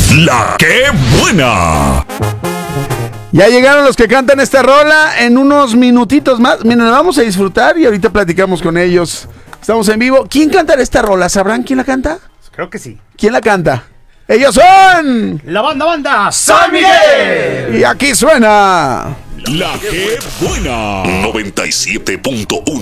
La que buena. Ya llegaron los que cantan esta rola en unos minutitos más. Miren, la vamos a disfrutar y ahorita platicamos con ellos. Estamos en vivo. ¿Quién cantará esta rola? ¿Sabrán quién la canta? Creo que sí. ¿Quién la canta? Ellos son La banda San Miguel. y aquí suena La que buena. 97.1.